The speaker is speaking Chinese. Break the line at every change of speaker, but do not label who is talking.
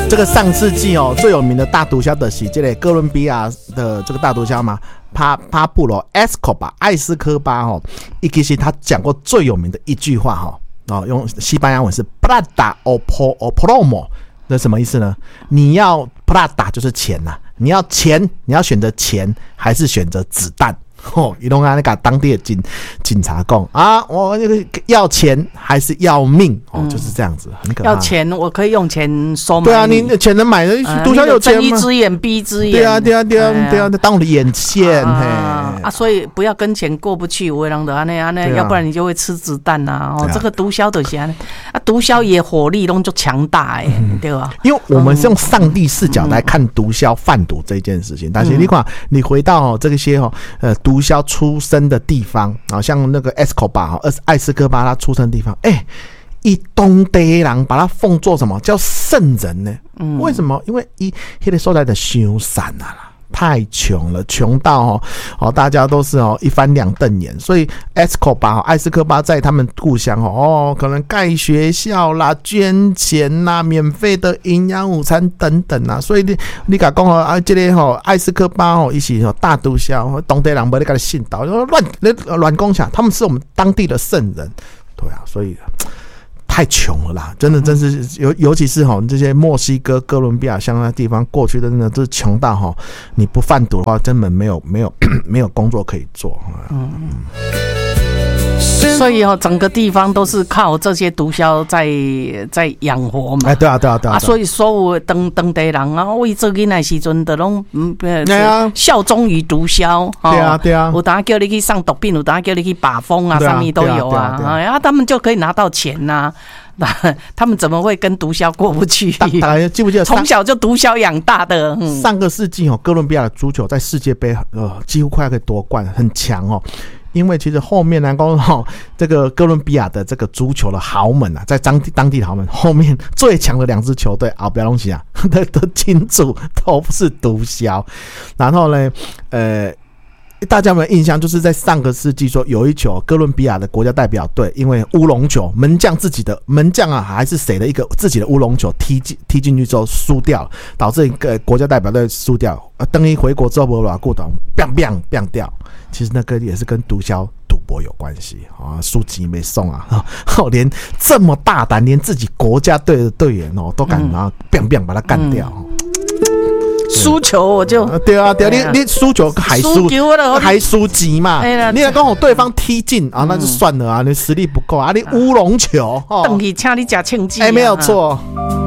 这个上世纪哦最有名的大毒枭的是这个哥伦比亚的这个大毒枭嘛，帕布罗 Escobar 艾斯科巴哦，其实他讲过最有名的一句话哦，用西班牙文是 Plata o plomo， 那什么意思呢？你要 Plata 就是钱呐，你要钱，你要选择钱还是选择子弹？伊拢安尼甲当地的警察讲啊，我要钱还是要命？就是这样子，很可怕。
要钱，我可以用钱收买。
对啊，你钱能买的，毒枭有钱吗？
睁一只眼闭一只
眼。对啊，当我的眼线。
所以不要跟钱过不去，有的人就安尼，要不然你就会吃子弹呐。这个毒枭就是安尼，毒枭也火力拢就强大对吧？
因为我们是用上帝视角来看毒枭贩毒这件事情，但是你看，你回到这些毒枭出生的地方啊，像那个 Escobar 艾斯科巴他出生的地方，以当地人把他奉作什么叫圣人呢？为什么？因为那个时代的伤惨啊啦。太穷了，穷到大家都是一翻两瞪眼，所以 Escobar 艾斯科巴在他们故乡可能盖学校啦、捐钱啦、免费的营养午餐等等啊，所以你讲这个艾斯科巴一起大毒枭，当地人不会给他信道，乱讲下，他们是我们当地的圣人，对啊，所以。太穷了啦，真是尤其是这些墨西哥、哥伦比亚像那地方，过去的真的都是穷到你不贩毒的话，根本没有工作可以做。
所以整个地方都是靠这些毒枭在养活嘛。
对啊。
所以所有当地人啊，为做囡仔时阵都拢效忠于毒枭。
对啊。
有当叫你去上毒品，有当叫你去把风啊，上面都有啊。他们就可以拿到钱呐。他们怎么会跟毒枭过不去？大
家记不记得
从小就毒枭养大的？
上个世纪哥伦比亚的足球在世界杯几乎快可以夺冠，很强因为其实后面这个哥伦比亚的这个足球的豪门啊，在当地的豪门后面最强的两支球队不要东西啊的金主都是毒枭。然后呢大家有没有印象？就是在上个世纪说有一球哥伦比亚的国家代表队因为乌龙球，门将还是谁的一个自己的乌龙球踢进去之后输掉，导致一个国家代表队输掉。等一回国之后没多久，biang掉。其实那个也是跟毒枭赌博有关系啊，输钱没送啊，连这么大胆，连自己国家队的队员都敢拿biang把他干掉。
输球我就
对啊，你输球还输钱嘛？你若讲对方踢进啊，那就算了啊，你实力不够啊，你乌龙球，
等去请你吃庆记，
没有错。